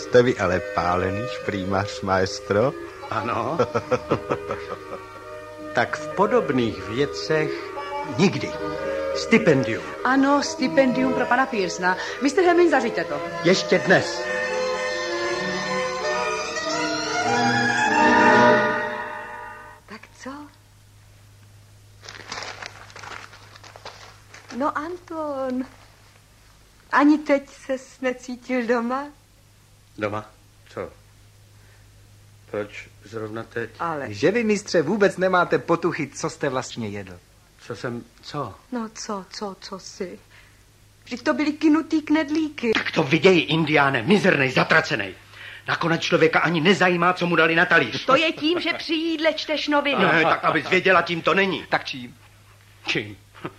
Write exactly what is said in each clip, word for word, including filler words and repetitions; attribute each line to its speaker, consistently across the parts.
Speaker 1: Jste vy ale pálený šprýmař, maestro?
Speaker 2: Ano. Tak v podobných věcech nikdy. Stipendium.
Speaker 3: Ano, stipendium pro pana Pearsona. mister Hemming, zařiďte to.
Speaker 2: Ještě dnes.
Speaker 4: Tak co? No, Anton, ani teď ses necítil doma?
Speaker 2: Doma? Co? Proč zrovna teď?
Speaker 4: Ale...
Speaker 5: Že vy, mistře, vůbec nemáte potuchy, co jste vlastně jedl?
Speaker 2: Co jsem, co?
Speaker 4: No co, co, co si? Vždyť to byly kynutý knedlíky.
Speaker 2: Tak to viděj, Indiáne, mizernej, zatracenej. Nakonec člověka ani nezajímá, co mu dali na talíř.
Speaker 3: To je tím, že při jídle čteš noviny.
Speaker 2: Ne, tak abys věděla, tím to není.
Speaker 5: Tak čím?
Speaker 2: Čím?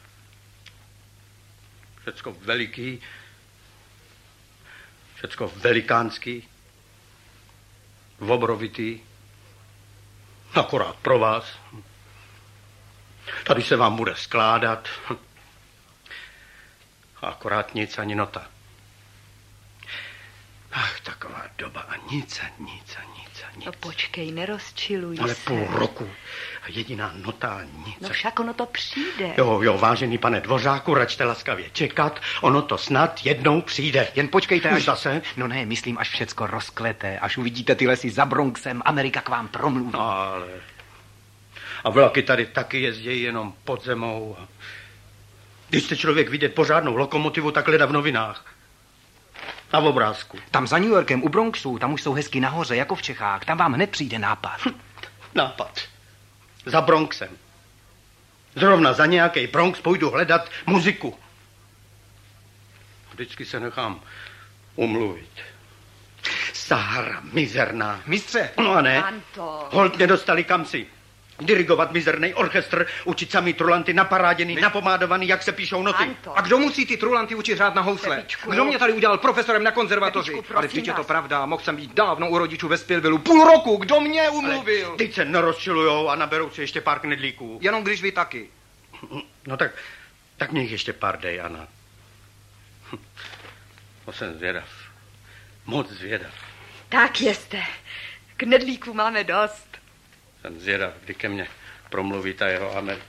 Speaker 2: Všecko veliký, všecko velikánský, obrovitý, akorát pro vás. Tady se vám bude skládat. Akorát nic ani nota. Ach, taková doba a nic a nic a nic a nic.
Speaker 3: No počkej, nerozčiluj
Speaker 2: Ale
Speaker 3: se.
Speaker 2: půl roku a jediná nota a nic.
Speaker 3: No však ono to přijde.
Speaker 2: Jo, jo, vážený pane Dvořáku, račte laskavě čekat, ono to snad jednou přijde.
Speaker 5: Jen počkejte, až...
Speaker 2: Zase?
Speaker 5: No ne, myslím, až všecko rozklete, až uvidíte ty lesy za Bronxem, Amerika k vám promluví.
Speaker 2: No, ale... A vlaky tady taky jezdí jenom pod zemou. Když chce člověk vidět pořádnou lokomotivu, tak hledá v novinách. Na obrázku.
Speaker 5: Tam za New Yorkem u Bronxu, tam už jsou hezky nahoře, jako v Čechách. Tam vám hned přijde nápad.
Speaker 2: Nápad. Za Bronxem. Zrovna za nějaký Bronx půjdu hledat muziku. Vždycky se nechám umluvit. Sahara mizerná.
Speaker 5: Mistře.
Speaker 2: No a ne.
Speaker 3: Anto.
Speaker 2: Holt nedostali kam si. Dirigovat mizerný orchestr, učit samý trulanty naparáděný, My... napomádovaný, jak se píšou noty.
Speaker 3: Anto.
Speaker 5: A kdo musí ty trulanty učit hrát na housle?
Speaker 3: Pepičku.
Speaker 5: Kdo mě tady udělal profesorem na konzervatoři?
Speaker 3: Pepičku,
Speaker 5: Ale vždyť je to
Speaker 3: vás.
Speaker 5: pravda, mohl jsem být dávno u rodičů ve Spillvillu. Půl roku, kdo mě umluvil?
Speaker 2: Ale teď se nerozčilujou a naberou si ještě pár knedlíků.
Speaker 5: Jenom když vy taky.
Speaker 2: No tak, tak mě jich ještě pár dej, Anna. To jsem zvědav. Moc zvědav.
Speaker 3: Tak jeste. Knedlíků máme dost.
Speaker 2: Jsem zvědav, kdy ke mně promluví ta jeho Amerika.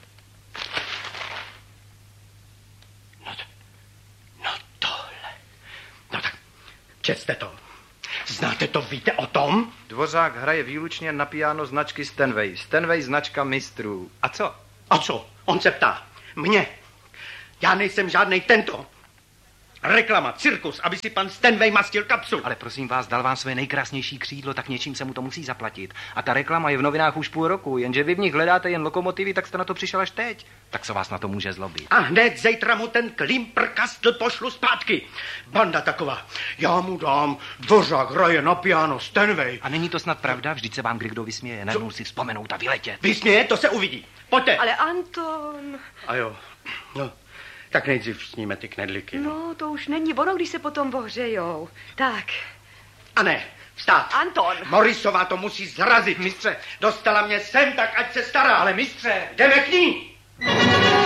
Speaker 2: No, to, no tohle. No tak, čtěte to. Znáte to, víte o tom?
Speaker 5: Dvořák hraje výlučně na piano značky Steinway. Steinway značka mistrů. A co?
Speaker 2: A co? On se ptá. Mě. Já nejsem žádnej tento. Reklama, cirkus, aby si pan Steinway mastil kapsu.
Speaker 5: Ale prosím vás, dal vám své nejkrásnější křídlo, tak něčím se mu to musí zaplatit. A ta reklama je v novinách už půl roku, jenže vy v nich hledáte jen lokomotivy, tak jste na to přišel až teď. Tak co vás na to může zlobit?
Speaker 2: A hned zítra mu ten klimprkastl pošlu zpátky. Banda taková. Já mu dám, Dvořák hraje na piano, Steinway.
Speaker 5: A není to snad pravda? Vždyť se vám kdo vysměje, najednou si vzpomenout a vyletět.
Speaker 2: Vysměje, to se uvidí. Pojďte.
Speaker 3: Ale Anton...
Speaker 2: A jo, no, tak nejdřív sníme ty knedlíky. No.
Speaker 3: No, to už není ono, když se potom ohřejou. Tak.
Speaker 2: A ne, vstát.
Speaker 3: Anton.
Speaker 2: Morrisová to musí zrazit.
Speaker 5: Mistře.
Speaker 2: Dostala mě sem, tak ať se stará.
Speaker 5: Ale mistře.
Speaker 2: Jdeme k ní.